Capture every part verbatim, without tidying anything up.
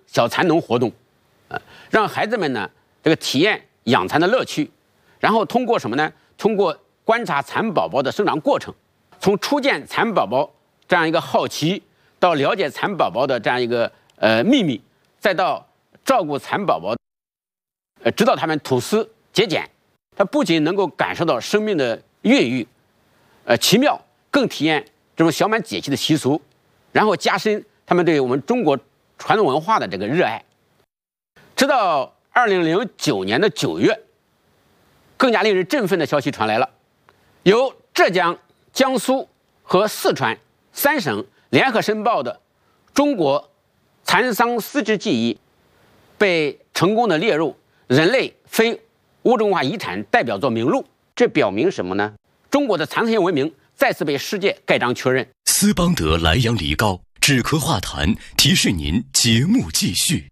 小蚕农活动，呃，让孩子们呢这个体验养蚕的乐趣，然后通过什么呢？通过观察蚕宝宝的生长过程，从初见蚕宝宝这样一个好奇，到了解蚕宝宝的这样一个呃秘密，再到照顾蚕宝宝，呃，直到他们吐丝结茧，它不仅能够感受到生命的孕育，呃奇妙，更体验这种小满节气的习俗，然后加深他们对我们中国传统文化的这个热爱。直到二零零九年的九月，更加令人振奋的消息传来了，由浙江、江苏和四川三省联合申报的中国蚕桑丝织技艺被成功的列入人类非物质文化遗产代表作名录。这表明什么呢？中国的蚕丝线文明再次被世界盖章确认。 斯邦德莱阳梨膏止咳化痰，提示您节目继续。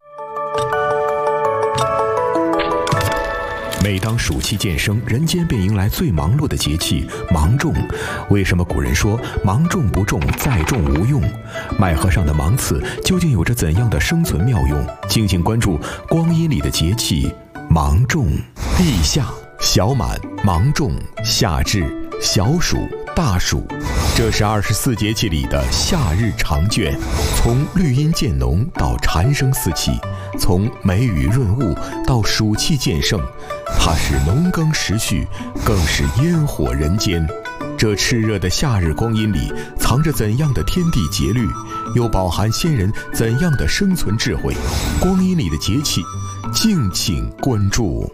每当暑气渐生，人间便迎来最忙碌的节气芒种。为什么古人说芒种不种，再种无用？麦禾上的芒刺究竟有着怎样的生存妙用？敬请关注光阴里的节气芒种。立夏、小满、芒种、夏至、小暑、大暑，这是二十四节气里的夏日长卷。从绿荫渐浓到蝉声四起，从梅雨润物到暑气渐盛，它是农耕时序，更是烟火人间。这炽热的夏日光阴里，藏着怎样的天地节律，又饱含先人怎样的生存智慧？光阴里的节气，敬请关注。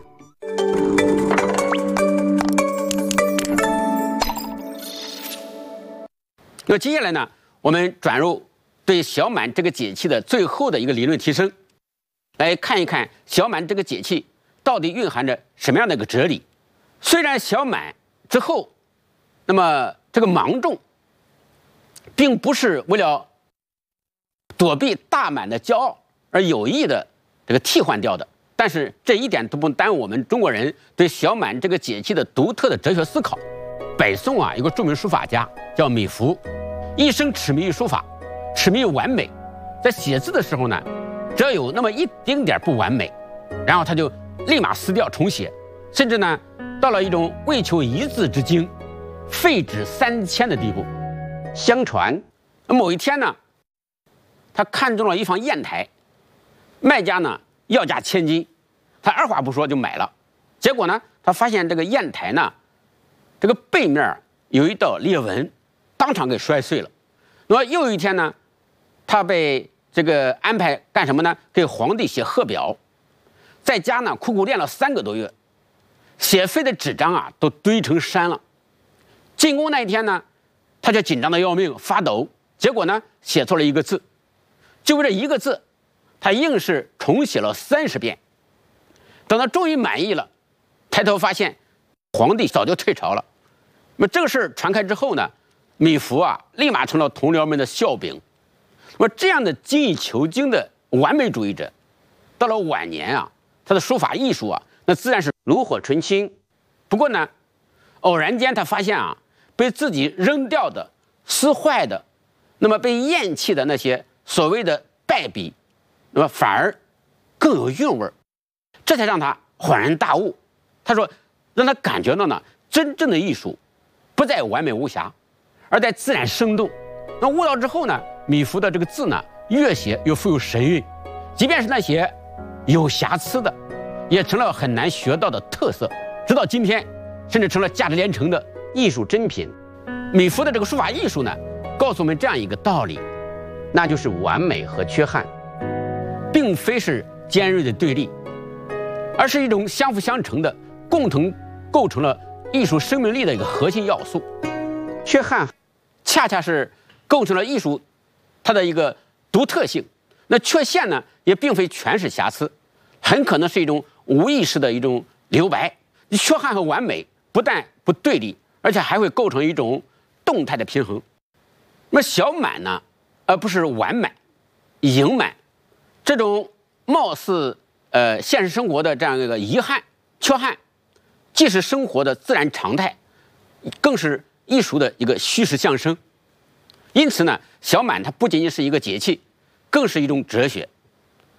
那么接下来呢，我们转入对小满这个节气的最后的一个理论提升，来看一看小满这个节气到底蕴含着什么样的一个哲理。虽然小满之后，那么这个芒种并不是为了躲避大满的骄傲而有意的这个替换掉的，但是这一点都不耽误我们中国人对小满这个节气的独特的哲学思考。北宋啊，有个著名书法家叫米芾，一生痴迷于书法，痴迷于完美。在写字的时候呢，只要有那么一丁点不完美，然后他就立马撕掉重写，甚至呢，到了一种为求一字之精，废纸三千的地步。相传，某一天呢，他看中了一方砚台，卖家呢要价千金，他二话不说就买了。结果呢，他发现这个砚台呢，这个背面有一道裂纹，当场给摔碎了。那么又一天呢，他被这个安排干什么呢？给皇帝写贺表，在家呢苦苦练了三个多月，写废的纸张啊都堆成山了。进宫那一天呢，他就紧张的要命，发抖。结果呢，写错了一个字，就为这一个字，他硬是重写了三十遍。等他终于满意了，抬头发现皇帝早就退朝了。那么这个事儿传开之后呢，米芾啊立马成了同僚们的笑柄。那么这样的精益求精的完美主义者，到了晚年啊，他的书法艺术啊，那自然是炉火纯青。不过呢，偶然间他发现啊，被自己扔掉的、撕坏的，那么被厌弃的那些所谓的败笔，那么反而更有韵味儿。这才让他恍然大悟。他说，让他感觉到呢，真正的艺术不在完美无瑕，而在自然生动。那悟到之后呢，米芾的这个字呢，越写越富有神韵，即便是那些有瑕疵的，也成了很难学到的特色。直到今天，甚至成了价值连城的艺术珍品。米芾的这个书法艺术呢，告诉我们这样一个道理，那就是完美和缺憾，并非是尖锐的对立，而是一种相辅相成的，共同构成了艺术生命力的一个核心要素。缺憾恰恰是构成了艺术它的一个独特性。那缺陷呢，也并非全是瑕疵，很可能是一种无意识的一种留白。缺憾和完美不但不对立，而且还会构成一种动态的平衡。那么小满呢，而不是完满、盈满，这种貌似呃现实生活的这样一个遗憾、缺憾，既是生活的自然常态，更是艺术的一个虚实相生。因此呢，小满它不仅仅是一个节气，更是一种哲学。